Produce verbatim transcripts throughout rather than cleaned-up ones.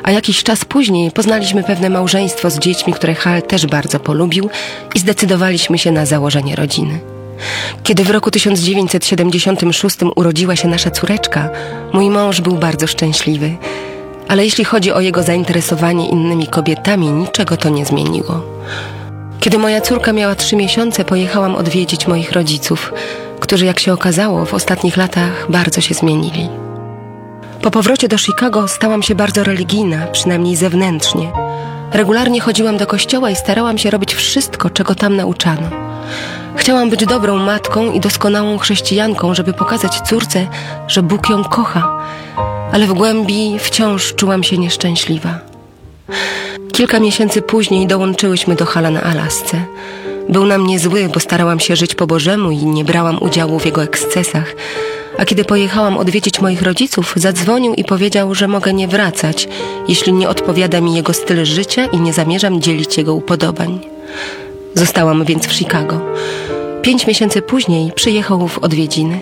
A jakiś czas później poznaliśmy pewne małżeństwo z dziećmi, które Hal też bardzo polubił i zdecydowaliśmy się na założenie rodziny. Kiedy w roku tysiąc dziewięćset siedemdziesiątym szóstym urodziła się nasza córeczka, mój mąż był bardzo szczęśliwy. Ale jeśli chodzi o jego zainteresowanie innymi kobietami, niczego to nie zmieniło. Kiedy moja córka miała trzy miesiące, pojechałam odwiedzić moich rodziców, którzy, jak się okazało, w ostatnich latach bardzo się zmienili. Po powrocie do Chicago stałam się bardzo religijna, przynajmniej zewnętrznie. Regularnie chodziłam do kościoła i starałam się robić wszystko, czego tam nauczano. Chciałam być dobrą matką i doskonałą chrześcijanką, żeby pokazać córce, że Bóg ją kocha, ale w głębi wciąż czułam się nieszczęśliwa. Kilka miesięcy później dołączyłyśmy do Hala na Alasce. Był na mnie zły, bo starałam się żyć po Bożemu i nie brałam udziału w jego ekscesach. A kiedy pojechałam odwiedzić moich rodziców, zadzwonił i powiedział, że mogę nie wracać, jeśli nie odpowiada mi jego styl życia i nie zamierzam dzielić jego upodobań. Zostałam więc w Chicago. Pięć miesięcy później przyjechał w odwiedziny.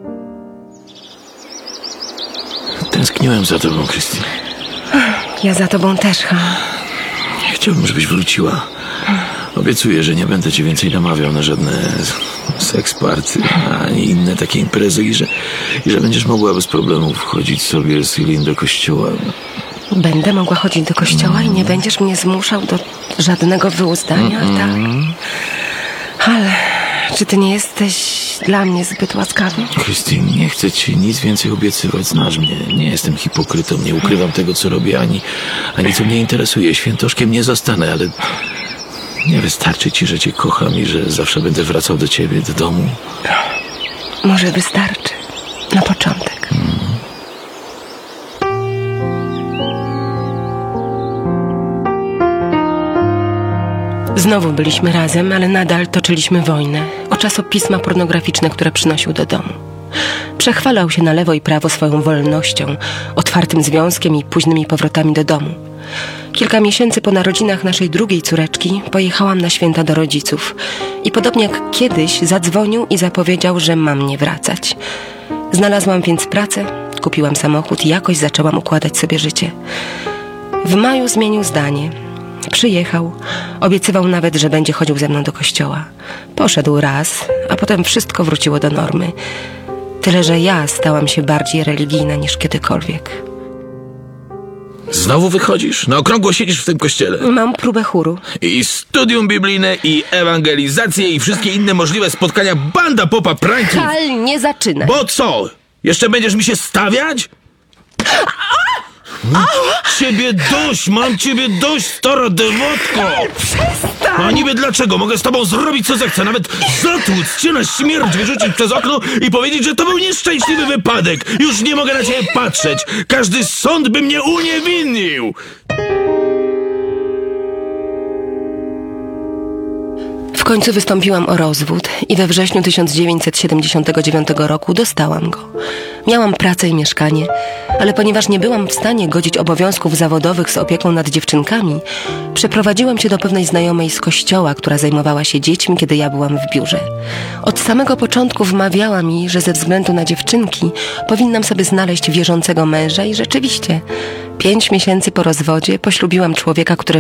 Tęskniłem za tobą, Christy. Ja za tobą też, Hal. Chciałbym, żebyś wróciła. Obiecuję, że nie będę cię więcej namawiał na żadne seks party, ani inne takie imprezy i że, i że będziesz mogła bez problemu wchodzić sobie z Eileen do kościoła. Będę mogła chodzić do kościoła mm. i nie będziesz mnie zmuszał do żadnego wyuzdania, mm -mm. tak? Hal, czy ty nie jesteś dla mnie zbyt łaskawy? Christine, nie chcę ci nic więcej obiecywać, znasz mnie. Nie jestem hipokrytą, nie ukrywam tego, co robię, ani, ani co mnie interesuje. Świętoszkiem nie zostanę, ale nie wystarczy ci, że cię kocham i że zawsze będę wracał do ciebie, do domu. Może wystarczy. Na początek. Hmm. Znowu byliśmy razem, ale nadal toczyliśmy wojnę o czasopisma pornograficzne, które przynosił do domu. Przechwalał się na lewo i prawo swoją wolnością, otwartym związkiem i późnymi powrotami do domu. Kilka miesięcy po narodzinach naszej drugiej córeczki pojechałam na święta do rodziców i podobnie jak kiedyś zadzwonił i zapowiedział, że mam nie wracać. Znalazłam więc pracę, kupiłam samochód i jakoś zaczęłam układać sobie życie. W maju zmienił zdanie. Przyjechał, obiecywał nawet, że będzie chodził ze mną do kościoła. Poszedł raz, a potem wszystko wróciło do normy. Tyle, że ja stałam się bardziej religijna niż kiedykolwiek. Znowu wychodzisz? Na okrągło siedzisz w tym kościele? Mam próbę chóru. I studium biblijne, i ewangelizację, i wszystkie inne możliwe spotkania. Banda popa pranki. Hal, nie zaczynaj. Bo co? Jeszcze będziesz mi się stawiać? Mam ciebie dość, mam ciebie dość, stara dewotko! Przestań! A niby dlaczego? Mogę z tobą zrobić co zechcę, nawet zatłuc cię na śmierć, wyrzucić przez okno i powiedzieć, że to był nieszczęśliwy wypadek. Już nie mogę na ciebie patrzeć. Każdy sąd by mnie uniewinnił. W końcu wystąpiłam o rozwód i we wrześniu tysiąc dziewięćset siedemdziesiątego dziewiątego roku dostałam go. Miałam pracę i mieszkanie, ale ponieważ nie byłam w stanie godzić obowiązków zawodowych z opieką nad dziewczynkami, przeprowadziłam się do pewnej znajomej z kościoła, która zajmowała się dziećmi, kiedy ja byłam w biurze. Od samego początku wmawiała mi, że ze względu na dziewczynki powinnam sobie znaleźć wierzącego męża i rzeczywiście, pięć miesięcy po rozwodzie poślubiłam człowieka, który